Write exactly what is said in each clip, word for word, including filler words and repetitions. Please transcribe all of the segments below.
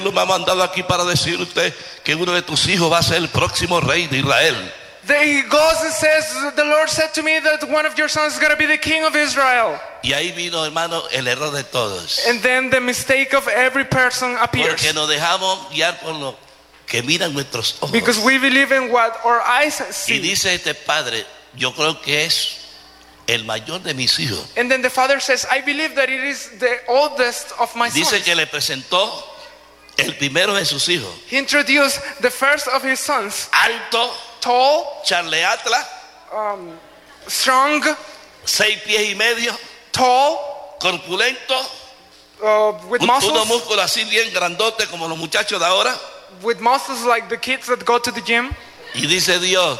Me ha mandado aquí para decirte que uno de tus hijos va a ser el próximo rey de Israel. He goes and says, the Lord said to me that one of your sons is going to be the king of Israel. Y ahí vino, hermano, el error de todos. And then the mistake of every person appears. Porque nos dejamos guiar por lo que miran nuestros ojos. Because we believe in what our eyes Y see. dice este padre, yo creo que es el mayor de mis hijos. And then the father says, I believe that it is the oldest of my Dice sons. que le presentó el primero de sus hijos. He introduced the first of his sons, Alto, tall, charleatla, um, strong, seis pies y medio, tall, corpulento, uh, with un, muscles, unos músculos así bien grandotes como los muchachos de ahora. with muscles like the kids that go to the gym. Y dice Dios,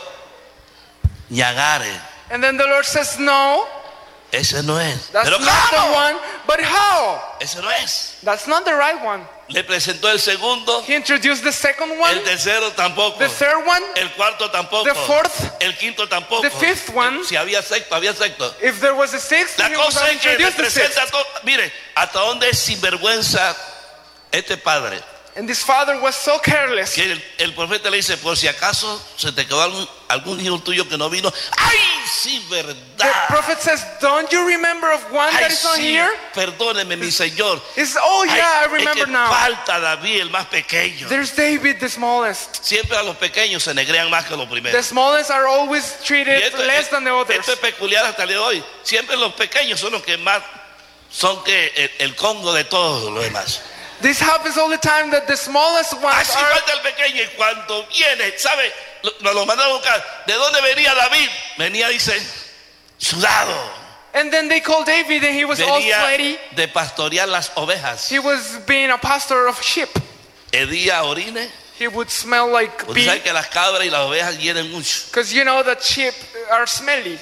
ñagare, And then the Lord says, no, ese no es. that's Pero not the ¿cómo? one. But how? Ese no es. That's not the right one. Le presentó el segundo, He introduced the second one, el tercero tampoco, the third one, el cuarto tampoco, the fourth, el quinto tampoco. the fifth one. Si había sexto, había sexto. if there was a sixth, La he would cosa have es que le introduced the sixth. presenta todo. Mire, hasta dónde es sinvergüenza este padre. And this father was so careless. Que el, el profeta le dice, por si acaso se te quedó algún, algún hijo tuyo que no vino. ¡Ay, sí, The verdad! prophet says, don't you remember of one Ay, that is not sí, here? perdóneme, mi señor. He says, oh Ay, yeah, I es remember que now. falta David, el más pequeño. There's David, the smallest. Siempre a los pequeños se negrean más que a los The primeros. smallest are always Y treated esto, less than the others. esto es peculiar hasta el día de hoy. Siempre los pequeños son los que más son que el, el Congo de todos los demás. This happens all the time that the smallest ones Así are. falta el pequeño y cuando viene, ¿sabe? Lo- Nos lo mandaron a buscar. ¿De dónde venía David? Venía, dice, sudado. And then they called David and he was all Venía sweaty. de pastorear las ovejas. He was being a pastor of sheep. Hedía orine. He would smell like Usted pee. sabe que las cabras y las ovejas hieden mucho. Because you know that sheep are smelly.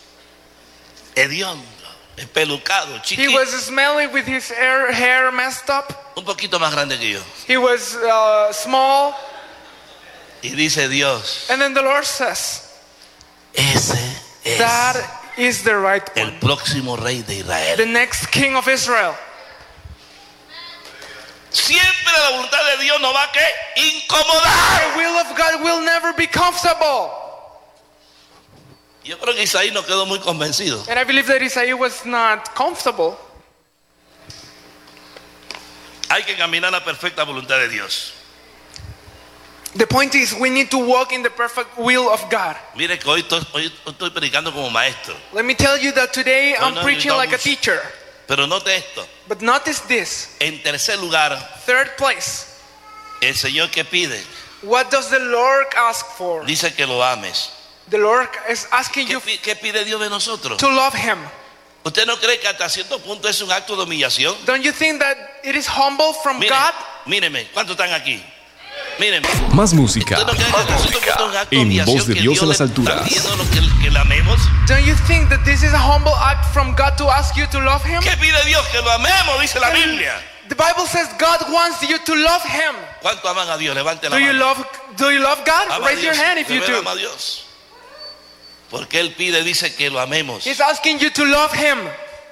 Hediondo, espelucado, He chiquito. was smelly with his hair, hair messed up. Un poquito más grande que yo. He was uh, small. Y dice Dios, And then the Lord says, ese es that is the right el one. próximo rey de Israel. The next king of Israel. Siempre la voluntad de Dios nos va a que incomodar. The will of God will never be comfortable. Yo creo que Isaí no quedó muy convencido. And I believe that Isaiah was not comfortable. Hay que caminar la perfecta voluntad de Dios. The point is, we need to walk in the perfect will of God. Mire que hoy estoy, hoy estoy predicando como maestro. Let me tell you that today No, I'm no, preaching no, like a no. teacher. Pero note esto. But notice this. En tercer lugar, Third place. el Señor que pide, What does the Lord ask for? dice que lo ames. The Lord is asking ¿Qué, you pi- qué pide Dios de nosotros? to love Him. ¿Usted no cree que hasta cierto punto es un acto de humillación? Don't you think that it is humble from Mire, God? míreme, ¿cuántos están aquí? Mírenme. Más música. ¿Usted no cree que hasta cierto punto es un acto de En humillación Voz de que Dios Dios a las le está alturas. pidiendo lo que, que le amemos? Don't you think that this is a humble act from God to ask you to love Him? ¿Qué pide Dios? Que lo amemos, dice la Biblia. The Bible says God wants you to love Him. ¿Cuánto aman a Dios? Levante la Do you mano. love Do you love God? Ama a Raise your Dios. hand if De you verdad do. ama a Dios. Porque Él pide, dice que lo amemos. He's asking you to love Him.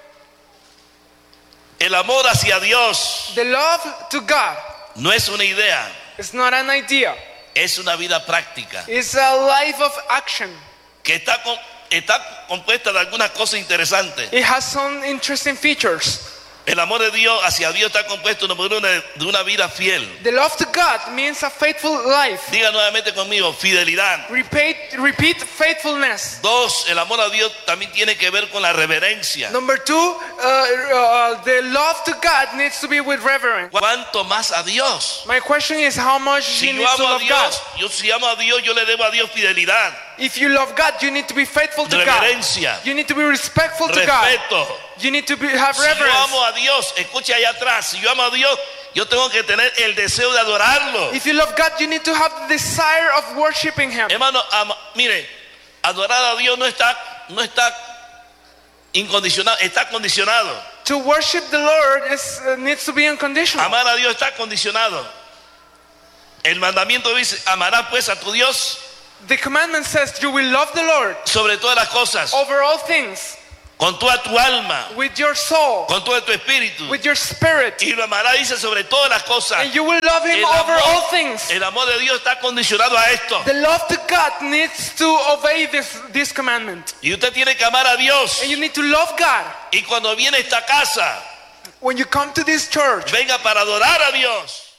El amor hacia Dios The love to God no es una idea, is not an idea. es una vida práctica It's a life of action. que está, con- está compuesta de algunas cosas interesantes. It has some interesting features. El amor de Dios hacia Dios está compuesto número uno, de una vida fiel. The love to God means a faithful life. Diga nuevamente conmigo, fidelidad. Repeat, repeat faithfulness. Dos, el amor a Dios también tiene que ver con la reverencia. Number two, uh, uh, the love to God needs to be with reverence. ¿Cuánto más a Dios? My question is how much Si you yo need to amo a love God. Dios, yo si amo a Dios, yo le debo a Dios fidelidad, If you love God, you need to be faithful to God. reverencia, You need to be respectful to God. respeto. You need to be, have Si yo reverence. amo a Dios, escuche allá atrás, si yo amo a Dios, yo tengo que tener el deseo de adorarlo. If you love God, you need to have the desire of worshiping Him. Hermano, ama- mire, adorar a Dios no está, no está incondicionado, está condicionado. To worship the Lord is, uh, needs to be unconditional. Amar a Dios está condicionado. El mandamiento dice, amarás pues a tu Dios The commandment says you will love the Lord sobre todas las cosas. over all things. con toda tu alma, with your soul, con todo tu espíritu. with your spirit, Y lo amará, dice, sobre todas las cosas. and you will love Him El over amor, all things. el amor de Dios está condicionado a esto. The love to God needs to obey this, this commandment. Y usted tiene que amar a Dios. And you need to love God. Y cuando viene a esta casa, When you come to this church, venga para adorar a Dios.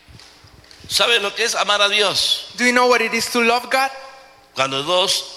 ¿Sabe lo que es amar a Dios? do you know what it is to love God? Cuando dos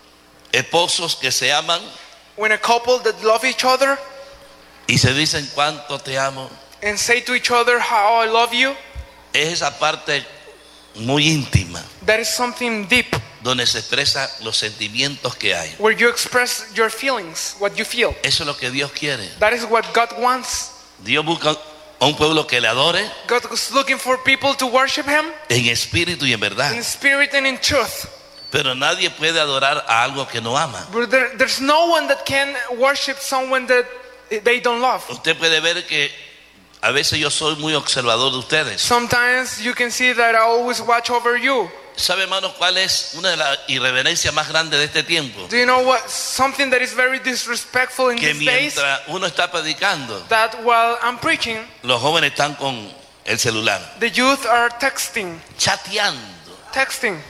esposos que se aman When a couple that love each other y se dicen cuánto te amo, and say to each other how I love you, es esa parte muy íntima that is something deep, donde se expresan los sentimientos que hay. where you express your feelings, what you feel. Eso es lo que Dios quiere. That is what God wants. Dios busca a un pueblo que le adore God is looking for people to worship Him en espíritu y en verdad. in spirit and in truth. Pero nadie puede adorar a algo que no ama. But there, there's no one that can worship someone that they don't love. Usted puede ver que a veces yo soy muy observador de ustedes. Sometimes you can see that I always watch over you. ¿Sabe, hermano, cuál es una de las irreverencias más grandes de este tiempo? Do you know what? Something that is very disrespectful in Que these days, mientras uno está predicando, that while I'm preaching, los jóvenes están con el celular, the youth are texting, chateando. texting.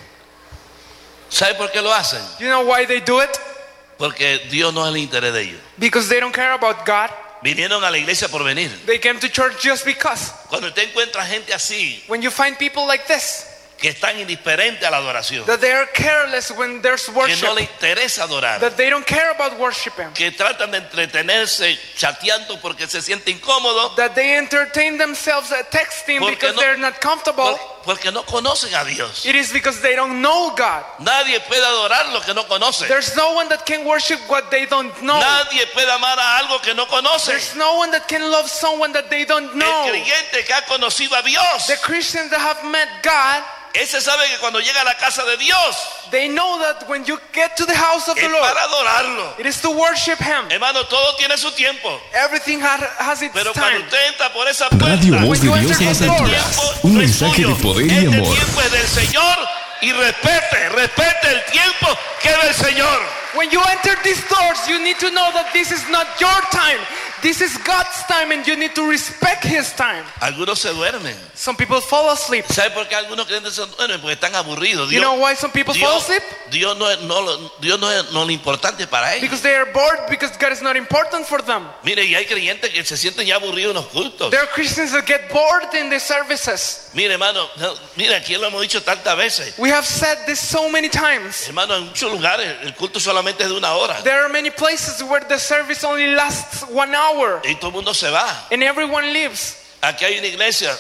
¿Sabe por qué lo hacen? You know why they do it? Porque Dios no es el interés de ellos. Because they don't care about God. Vinieron a la iglesia por venir. They came to church just because. Cuando usted encuentra gente así, When you find people like this, que están indiferentes a la adoración, that they are careless when there's que worship, no le interesa adorar, that they don't care about worshiping, que tratan de entretenerse chateando porque se siente incómodo, that they entertain themselves at texting Porque because no- they're not comfortable. por- porque no conocen a Dios. It is because they don't know God. Nadie puede adorar lo que no conoce. There's no one that can worship what they don't know. Nadie puede amar a algo que no conoce. There's no one that can love someone that they don't El know. creyente que ha conocido a Dios, The Christians that have met God, ese sabe que cuando llega a la casa de Dios they know that when you get to the house of es the Lord, para adorarlo. it is to worship Him. Hermano, todo tiene su tiempo. Everything ha- has its Pero cuando time. usted entra por esa puerta, Radio Voz When de you Dios enter a las the door, alturas. Un no es mensaje de suyo. poder y Este amor. tiempo es del Señor y respete, respete el tiempo que es del Señor. When you enter these doors, you need to know that this is not your time. This is God's time, and you need to respect His time. Algunos se duermen. Some people fall asleep. ¿Sabe por qué algunos creyentes se duermen? Porque están aburridos. You know why some people fall Dios, asleep? Dios no es, no, lo- Dios no es no lo importante para ellos. Because they are bored, because God is not important for them. Mire, y hay creyentes que se sienten ya aburridos en los cultos. There are Christians that get bored in the services. Mire, hermano, no, mire, aquí lo hemos dicho tantas veces. We have said this so many times. Hermano, en muchos lugares el culto solamente es de una hora. There are many places where the service only lasts one hour Y todo el mundo se va. and everyone leaves. Aquí hay una iglesia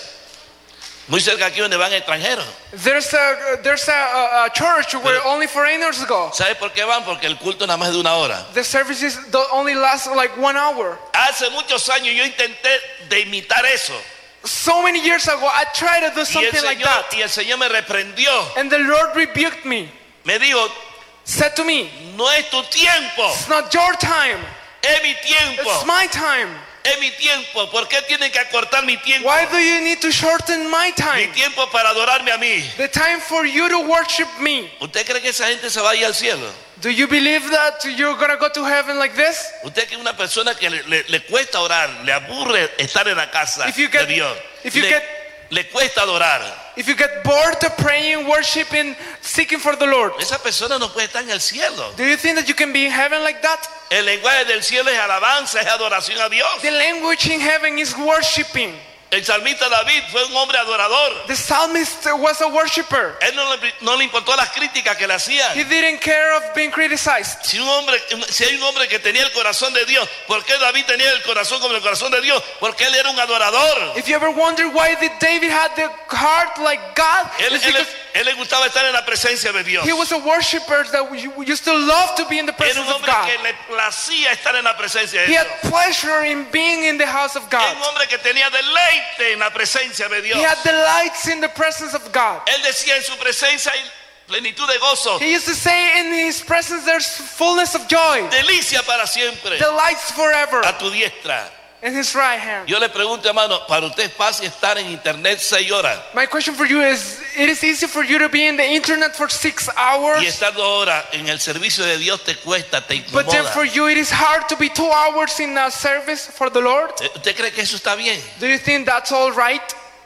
muy cerca aquí donde van extranjeros. There's a there's a, a, a church where Pero- only foreigners go. ¿Sabe por qué van? Porque el culto nada más es de una hora. The services don't only last like one hour. Hace muchos años yo intenté de imitar eso. So many years ago, I tried to do Y el, something like Señor, that, y el Señor me reprendió. and the Lord rebuked me, Me dijo, said to me, no es tu tiempo, "It's not your time. es mi tiempo. It's my time. Es mi tiempo. ¿Por qué tienen que acortar mi tiempo? Why do you need to shorten my Mi time? tiempo para adorarme a mí. The time for you to worship me." ¿Usted cree que esa gente se va a ir al cielo? Do you believe that you're gonna go to heaven like this? Usted que es una persona que le, le- le cuesta orar, le aburre estar en la casa If you get- de Dios. if you le, get- le cuesta adorar. If you get bored of praying, worshiping, seeking for the Lord, Esa persona no puede estar en el cielo. do you think that you can be in heaven like that? El lenguaje del cielo es alabanza, es adoración a Dios. The language in heaven is worshiping. El salmista David fue un hombre adorador. The psalmist was a worshiper. Él no le, no le importó las críticas que le hacían. He didn't care of being criticized. Si un hombre, si hay un hombre que tenía el corazón de Dios, ¿por qué David tenía el corazón como el corazón de Dios? Porque él era un adorador. If you ever wonder why did David had the heart like God, Él, it's él- because él le gustaba estar en la presencia de Dios. he was a worshiper that we- we used to love to be in the Era presence un of hombre God. que le placía estar en la presencia de He Dios. had pleasure in being in the house of Era un God. hombre que tenía deleite en la presencia de Dios. He had delights in the presence of God. Él decía, en su presencia hay plenitud de gozo, He used to say, in his presence there's fullness of joy, delicia para siempre. delights forever. A tu diestra in his right hand. Yo le pregunto, hermano, para usted es fácil estar en internet seis horas My question for you is, it is easy for you to be in the internet for six hours, y estar dos horas en el servicio de Dios te cuesta, te but then incomoda. for you it is hard to be two hours in a service for the Lord? Eh, ¿Usted cree que eso está bien? Do you think that's all right?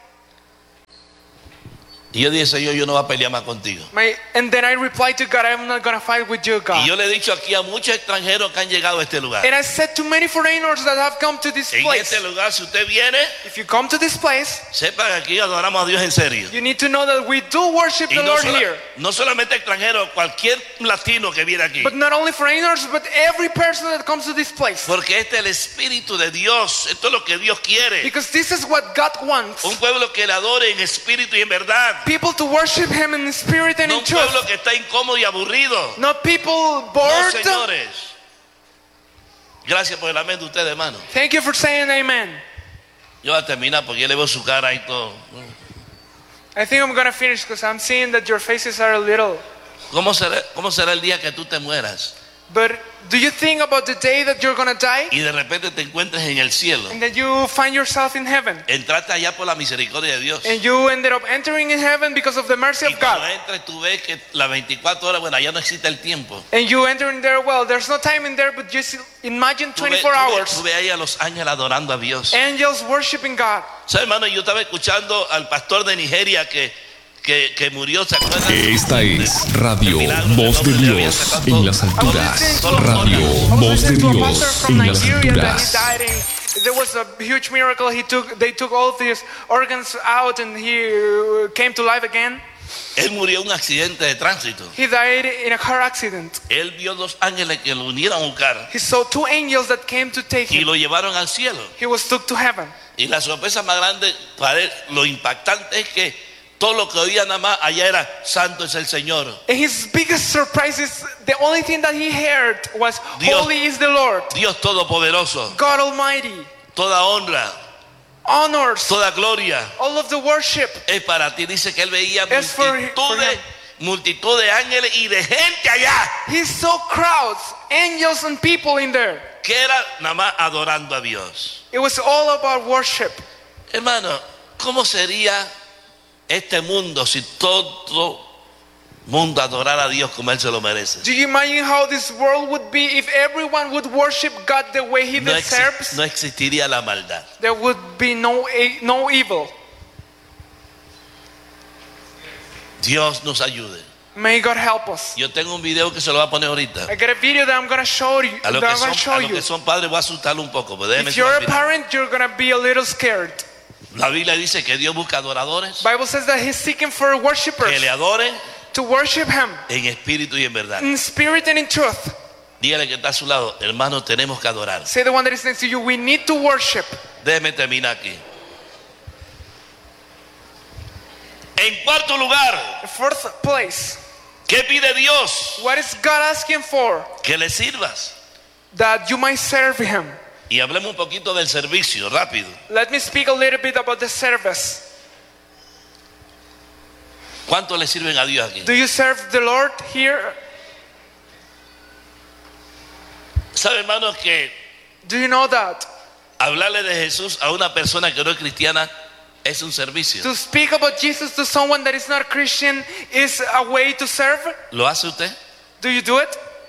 Y yo dije, Señor, yo no voy a pelear más contigo. My, and then I replied to God, I'm not going to fight with you, Y God. yo le he dicho aquí a muchos extranjeros que han llegado a este lugar. And I said to many foreigners that have come to this En place, este lugar, si usted viene, if you come to this place, sepa que aquí adoramos a Dios en serio. you need to know that we do worship Y the no, Lord sola- here. no solamente extranjeros, cualquier latino que viene aquí. But not only foreigners, but every person that comes to this place. Porque este es el Espíritu de Dios. Esto es lo que Dios quiere. Because this is what God wants. Un pueblo que le adore en espíritu y en verdad. People to worship Him in spirit and No in un pueblo truth. que está incómodo y aburrido. Not people No, bored. señores. Gracias por el amén de ustedes, hermano. Thank you for saying amen. Yo voy a terminar porque yo le veo su cara ahí todo. I think I'm going to finish because I'm seeing that your faces are a little. ¿Cómo será, ¿Cómo será el día que tú te mueras But do you think about the day that you're going to die y de repente te encuentres en el cielo? and that you find yourself in heaven? Entraste allá por la misericordia de Dios. And you ended up entering in heaven because of the mercy Y of cuando God. entres tú ves que las veinticuatro horas, bueno, allá no existe el tiempo. And you enter in there, well, there's no time in there, but just imagine Tú ves, twenty-four tú ves- hours. tú ves ahí a los ángeles adorando a Dios. Angels worshiping God. ¿Sabes, hermano? Yo estaba escuchando al pastor de Nigeria que, que, que murió, ¿se acuerdan? Esta es Radio Milagro, Voz que de el hombre le había Dios sacado en todo. las alturas. Todo- Radio I was Voz de listening to a Dios pastor from en las Nigeria that he alturas. died and there was a huge miracle. He took, they took all of his organs out and he uh, came to life again. Él murió en un accidente de tránsito. He died in a car accident. Él vio dos ángeles que lo unieron a un carro He saw two angels that came to take y him. lo llevaron al cielo. He was took to heaven. Y la sorpresa más grande para él, lo impactante es que todo lo que oía nada más allá era santo es el Señor. And his biggest surprise is the only thing that he heard was, Dios- Holy is the Lord, Dios Todopoderoso, God Almighty, toda honra, honors, toda gloria all of the worship. es para ti. Dice que él veía Es for- multitud for de, him. multitud de ángeles y de gente allá He saw crowds, angels and people in there. que era nada más adorando a Dios. It was all about worship. Hermano, ¿cómo sería este mundo si todo mundo adorara a Dios como Él se lo merece? Do you imagine how this world would be if everyone would worship God the way He No, exi- deserves? no existiría la maldad. There would be no e- no evil. Dios nos ayude. May God help us. Yo tengo un video que se lo voy a poner ahorita. I got a video that I'm gonna show you. A That los que I'm son, gonna show a los you. que son padres voy a asustarlo un poco. Pues déjeme If you're a decirlo al final. parent, you're gonna be a little scared. La Biblia dice que Dios busca adoradores Bible says that He's seeking for worshipers que le adoren to worship Him en espíritu y en verdad. in spirit and in truth. Dígale que está a su lado, hermano, tenemos que adorar. Say the one that is next to you. We need to worship. Déjeme terminar aquí. En cuarto lugar, The fourth place. ¿qué pide Dios? What is God asking for? Que le sirvas. That you might serve Him. Y hablemos un poquito del servicio, rápido. Let me speak a little bit about the service. ¿Cuánto le sirven a Dios aquí? Do you serve the Lord here? ¿Sabe, hermanos, que Do you know that? hablarle de Jesús a una persona que no es cristiana es un servicio? To speak about Jesus to someone that is not Christian is a way to serve? ¿Lo hace usted? Do you do it?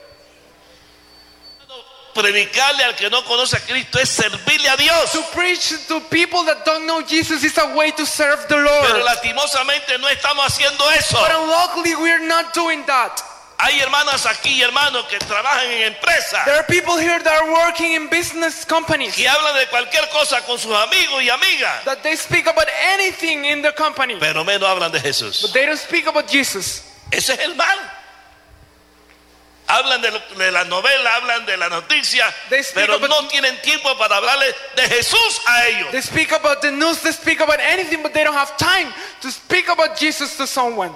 Predicarle al que no conoce a Cristo es servirle a Dios. To preach to people that don't know Jesus is a way to serve the Pero Lord. lastimosamente no estamos haciendo eso. But unluckily we're not doing that. Hay hermanas aquí y hermanos que trabajan en empresas, There are people here that are working in business companies que hablan de cualquier cosa con sus amigos y amigas, that they speak about anything in the company, pero menos hablan de Jesús. but they don't speak about Jesus. Ese es el mal. Hablan de, lo- de la novela, hablan de la noticia, They speak pero about- no tienen tiempo para hablarle de Jesús a ellos. They speak about the news, they speak about anything, but they don't have time to speak about Jesus to someone.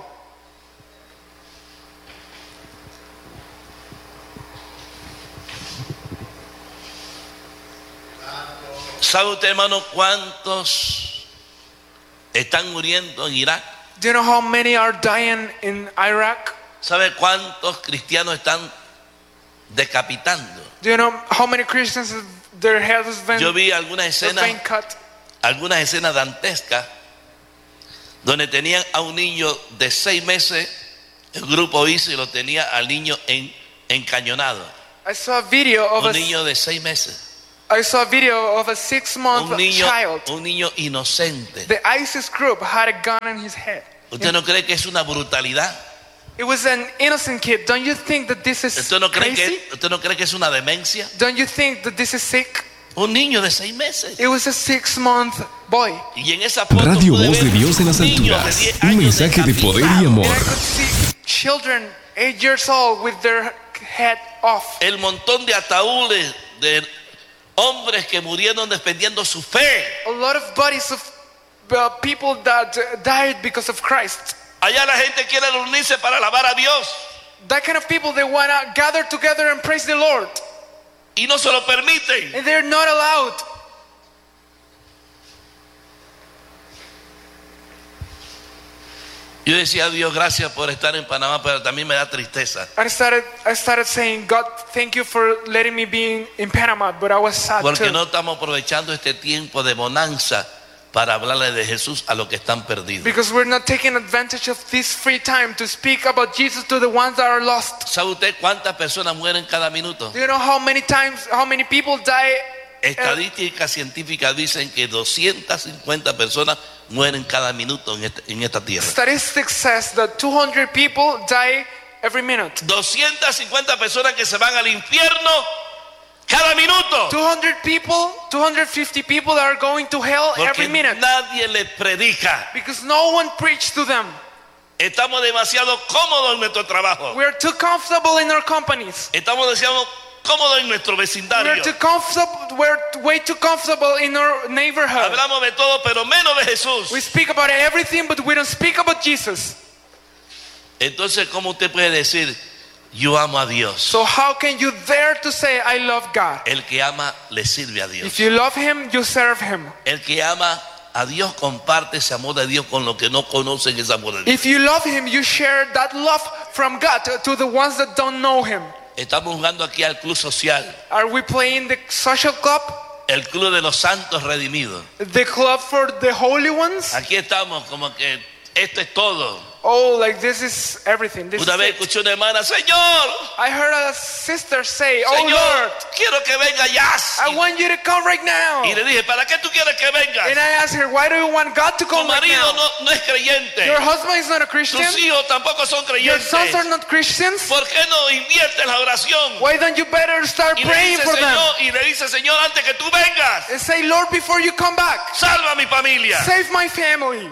¿Sabe usted, hermano, cuántos están muriendo en Irak? Do you know how many are dying in Iraq? ¿Sabe cuántos cristianos están decapitando? Do you know how many Christians their hair was been, Yo vi algunas was escenas, being cut. algunas escenas dantescas donde tenían a un niño de seis meses, el grupo hizo y lo tenía al niño en, encañonado. I saw a video of Un a, niño de seis meses, I saw a video of a six-month un niño, child. un niño inocente. The ISIS group had a gun in his head. ¿Usted no cree que es una brutalidad? It was an innocent kid. Don't you think that this is ¿Usted no cree crazy? que, usted no cree que es una demencia? Don't you think that this is sick? Un niño de seis meses. It was a six-month boy. Y en esa foto Radio pude Voz ver de Dios en las un niño de alturas. diez Un años mensaje de poder y decapitado. amor. And I could see children eight years old with their head off. El montón de ataúdes de hombres que murieron defendiendo su fe. A lot of bodies of uh, people that uh, died because of Christ. Allá la gente quiere reunirse para alabar a Dios That kind of people, they want to gather together and praise the Lord. y no se lo permiten. And they're not allowed. Yo decía a Dios gracias por estar en Panamá, pero también me da tristeza. I started, I started saying, God, thank you for letting me be in, in Panama, but I was sad Porque too. no estamos aprovechando este tiempo de bonanza para hablarle de Jesús a los que están perdidos. Because we're not taking advantage of this free time to speak about Jesus to the ones that are lost. ¿Sabe usted cuántas personas mueren cada minuto? Do you know how many times, how many people die? Estadísticas científicas dicen que doscientas cincuenta personas mueren cada minuto en, este- en esta tierra. Statistics says that two hundred people die every minute. doscientas cincuenta personas que se van al infierno cada minuto. two hundred people, two hundred fifty people that are going to hell Porque every minute. nadie les predica. Because no one preached to them. Estamos demasiado cómodos en nuestro trabajo. We're too comfortable in our companies. Estamos demasiado cómodos en nuestro We're vecindario. too comfortable. We're way too comfortable in our neighborhood. Hablamos de todo, pero menos de Jesús. We speak about everything, but we don't speak about Jesus. Entonces, ¿cómo usted puede decir, yo amo a Dios? So how can you dare to say, I love God? El que ama le sirve a Dios. If you love Him, you serve Him. El que ama a Dios comparte ese amor de Dios con los que no conocen ese amor de Dios. If you love Him, you share that love from God to, to the ones that don't know Him. Estamos jugando aquí al club social, Are we playing the social club? el club de los santos redimidos. The club for the holy ones? Aquí estamos como que esto es todo. Oh, like this is everything. This Una is vez it. escuché una hermana, Señor, I heard a sister say, oh Señor, Lord, quiero que venga Jazz. I want you to come right now. Y le dije, ¿para qué tú quieres que venga? And I asked her, why do you want God to Tu come right marido now? no, no es creyente. Your husband is not a Christian. Tus hijos tampoco son Your sons are creyentes. not Christians. ¿Por qué no inviertes la oración? Why don't you better start Y le praying dice, for them? Señor, y le dice, Señor, antes que tú vengas, And say, Lord, before you come back, salva a mi familia. save my family.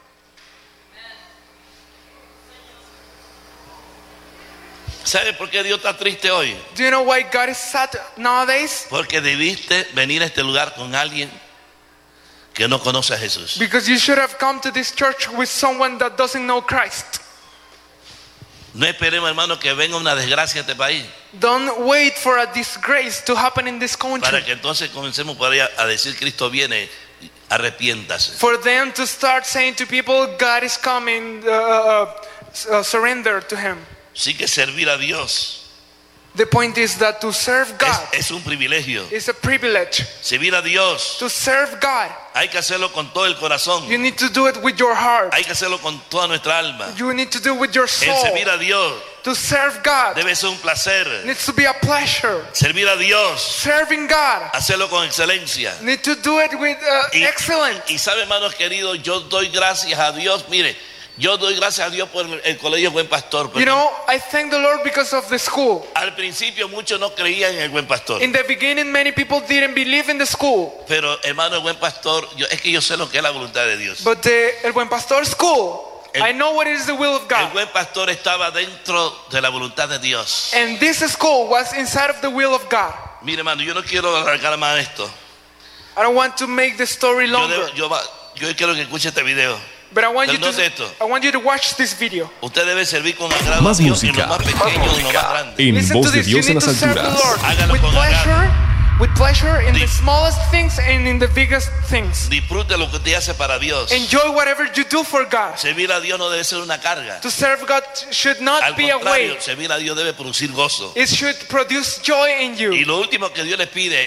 ¿Sabe por qué Dios está triste hoy? Do you know why God is sad nowadays? Porque debiste venir a este lugar con alguien que no conoce a Jesús. Because you should have come to this church with someone that doesn't know Christ. No esperemos, hermano, que venga una desgracia a este país Don't wait for a disgrace to happen in this para country. que entonces comencemos por ahí a, a decir Cristo viene, arrepiéntase. For them to start saying to people, God is coming, uh, uh, uh, surrender to Him. Sí que servir a Dios The point is that to serve God es, es un privilegio. is a privilege. Servir a Dios To serve God, hay que hacerlo con todo el corazón. you need to do it with your heart. Hay que hacerlo con toda nuestra alma. You need to do it with your El soul. servir a Dios To serve God debe ser un placer. needs to be a pleasure. Servir a Dios, Serving God hacerlo con excelencia. need to do it with uh, Y, excellence. y sabe, hermanos queridos, yo doy gracias a Dios. Mire, yo doy gracias a Dios por el, el colegio Buen Pastor. porque You know, I thank the Lord because of the school. al principio muchos no creían en el Buen Pastor. In the beginning, many people didn't believe in the school. Pero, hermano, el Buen Pastor, yo, es que yo sé lo que es la voluntad de Dios. But the El Buen Pastor School, El- I know what is the will of El God. Buen Pastor estaba dentro de la voluntad de Dios. And this school was inside of the will of God. Mire, hermano, yo no quiero alargar más esto. I don't want to make the story Yo, longer, debo- yo, va- yo quiero que escuche este video. but I want you Pero note to esto. I want you to watch this video. Usted debe servir con agrado Más a Dios en música. lo más pequeño y en lo más grande. En Listen Voz to de this. You Dios en need las to serve the alturas. Lord Hágalo with con pleasure, with pleasure in Di- the smallest things and in the biggest things. Disfrute lo que usted hace para Dios. Enjoy whatever you do for God. Servir a Dios no debe ser una carga. To serve God should not Al be a contrario, weight. servir a Dios debe producir gozo. It should produce joy in Y you. lo último que Dios le pide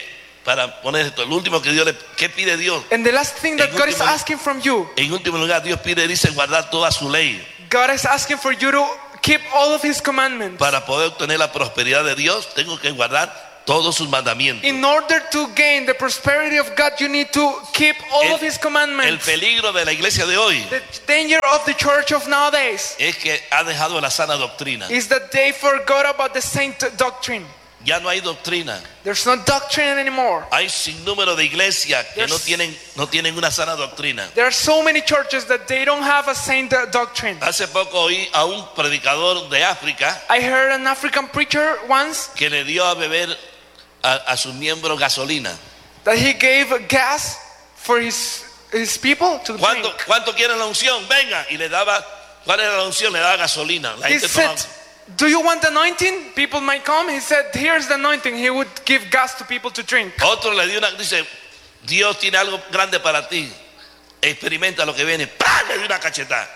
para poner esto, lo último que Dios le, ¿qué pide Dios? And the last thing that En God is último- asking from you, En último lugar, Dios pide, dice, guardar toda su ley God is asking for you to keep all of His commandments. para poder obtener la prosperidad de Dios. Tengo que guardar todos sus mandamientos. In order to gain the prosperity of God, you need to keep all El- of His El commandments. peligro de la iglesia de hoy The danger of the church of nowadays es que ha dejado la sana doctrina. is that they forgot about the saint doctrine. Ya no hay doctrina. There's no doctrine anymore. Hay sinnúmero de iglesias que no There's- tienen, no tienen una sana doctrina. There are so many churches that they don't have a saint doctrine. Hace poco oí a un predicador de África I heard an African preacher once que le dio a beber a, a sus miembros gasolina. that he gave gas for his his people to ¿Cuánto, drink. ¿Cuánto quieren la unción? Venga. Y le daba, ¿cuál era la unción? Le daba gasolina. La He gente said, tomaba. "Do you want anointing? People might come." He said, "Here's the anointing." He would give gas to people to drink. Otro le dio una, dice, Dios tiene algo grande para ti. Experimenta lo que viene. ¡Pah! Le dio una cachetada.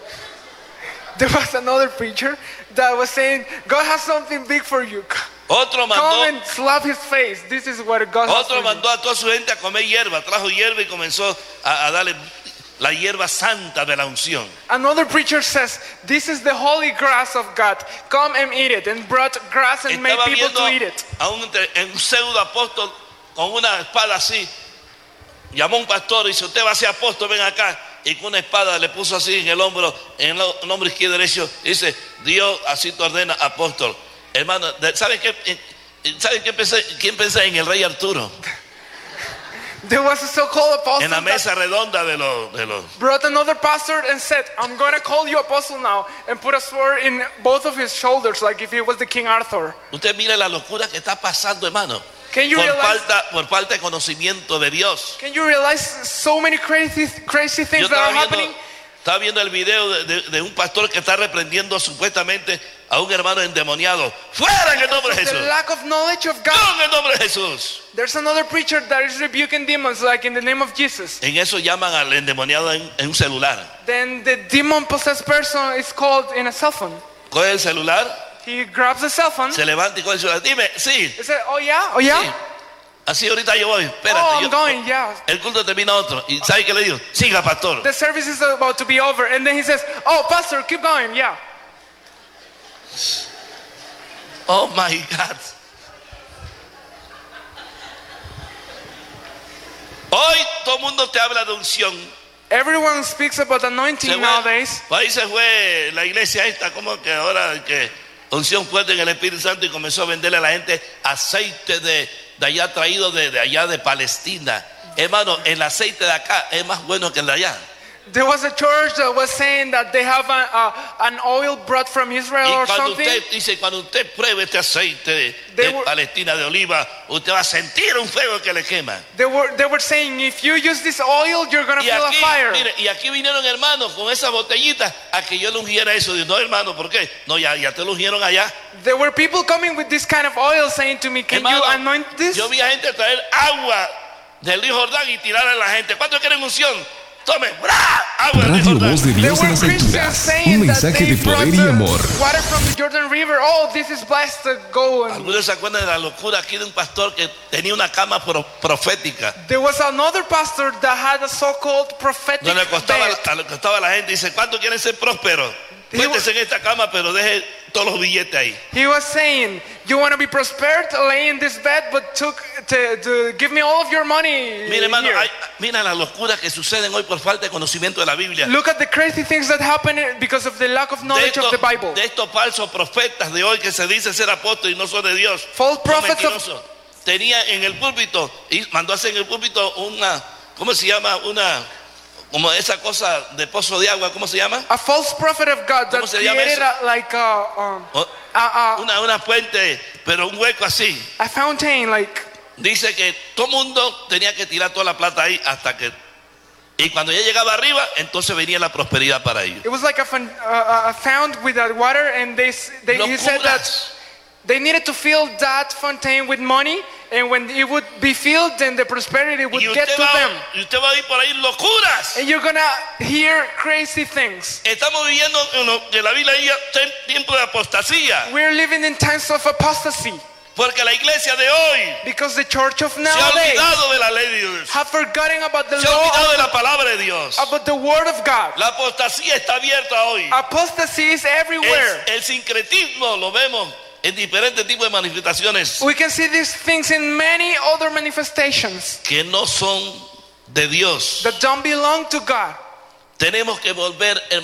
There was another preacher that was saying, "God has something big for you. Otro Come mandó, and slap his face. This is what God has otro for you." mandó a toda su gente a comer hierba. Trajo hierba y comenzó a, a darle la hierba santa de la unción. Another preacher says, "This is the holy grass of God. Come and eat it." And brought grass and made Estaba people viendo to eat it. a un, un pseudo apóstol con una espada así. Llamó a un pastor y dice, usted va a ser apóstol, ven acá. Y con una espada le puso así en el hombro, en el hombro izquierdo y derecho. Dice, Dios así te ordena apóstol. Hermano, ¿saben qué? ¿Saben qué pensé? ¿Quién pensé en el rey Arturo? There was a so-called apostle En la that mesa redonda de los... De los brought another pastor and said, "I'm going to call you apostle now," and put a sword in both of his shoulders like if he was the King Arthur. Usted mire la locura que está pasando, hermano. Can you Por realize? falta, por falta de conocimiento de Dios. Can you realize so many crazy, crazy Yo things that estaba are viendo, happening? estaba viendo el video de, de- de un pastor que está reprendiendo supuestamente a un hermano endemoniado. ¡Fuera en el nombre de The Jesús! lack of knowledge of God. ¡No en el nombre de Jesús! There's another preacher that is rebuking demons like in the name of Jesus. En eso llaman al endemoniado en, en un celular. Then the demon-possessed person is called in a cell phone. Coge el celular, He grabs the cell phone. se levanta y coge el celular. Dime, sí, He said, "Oh yeah, oh yeah, sí. Así ahorita yo voy. Espérate. oh I'm yo- going, yeah." el culto termina otro. ¿Y sabe qué le digo? Siga, pastor. The service is about to be over, and then he says, "Oh, pastor, keep going, yeah." Oh my God. Hoy todo el mundo te habla de unción. Everyone speaks about Se anointing fue- nowadays. Ahí se fue la iglesia esta, como que ahora que unción fuerte en el Espíritu Santo y comenzó a venderle a la gente aceite de, de allá traído de, de allá de Palestina. Hermano, el aceite de acá es más bueno que el de allá. There was a church that was saying that they have a, a, an oil brought from Israel Y or cuando something. usted dice, cuando usted pruebe este aceite de, They de were- Palestina de oliva, usted va a sentir un fuego que le quema. They were they were saying, if you use this oil, you're gonna Y feel a aquí, fire. mire, y aquí vinieron hermanos con esa botellita a que yo le ungiera eso. Digo, no, hermano, ¿por qué? No, ya, ya te lo ungieron allá. There were people coming with this kind of oil saying to me, "Can Hermano, you anoint this?" yo vi a gente traer agua del río Jordán y tirar a la gente. ¿Cuántos quieren unción? Tome, ¡bra! Agua del río Radio Jordán. Voz de There Dios en were las Christians alturas. saying Un that mensaje they de brought poder y the amor. water from the Jordan River. Oh, this is blessed to go. And Algunos se acuerdan de la locura aquí de un pastor que tenía una cama pro- profética. there was another pastor that had a so-called prophetic No le costaba, bed. a lo que costaba a la gente. Dice, ¿cuántos quieren ser prósperos? He Cuéntese en esta cama, pero deje todos los billetes ahí. He was saying, "You want to be prospered? Lay in this bed, but took to, to give me all of your money." Mira, hermano, here." hay- mira las locuras que suceden hoy por falta de conocimiento de la Biblia. Look at the crazy things that happen because of the lack of De knowledge estos, of the Bible. de estos falsos profetas de hoy que se dicen ser apóstoles y no son de Dios. False Son prophets of- mentirosos. Tenía en el púlpito y mandó a hacer en el púlpito una, ¿cómo se llama? Una, como esa cosa de pozo de agua, ¿cómo se llama? A false prophet of God that ¿Cómo se llama created eso? a, like a, um, O- a, a, Una, una fuente, pero un hueco así. a fountain, like Dice que todo mundo tenía que tirar toda la plata ahí hasta que... Y cuando ya llegaba arriba, entonces venía la prosperidad para ellos. it was like a, fun, uh, a found with that water, and they, s- they he said that Locuras. they needed to fill that fountain with money, and when it would be filled, then the prosperity would Y get usted, to va, them. y usted va a ir por ahí locuras. And you're gonna hear crazy things. Estamos viviendo en lo que la Biblia dice tiempo de apostasía. We're living in times of apostasy. Porque la iglesia de hoy Because the church of se ha nowadays olvidado de la ley de Dios. have forgotten about the Se ha law, olvidado de of, la palabra de Dios. about the word of God. La apostasía está abierta hoy. Apostasy is everywhere. El, el sincretismo lo vemos en diferentes tipos de manifestaciones We can see these things in many other manifestations que no son de Dios. that don't belong to God. Tenemos que volver,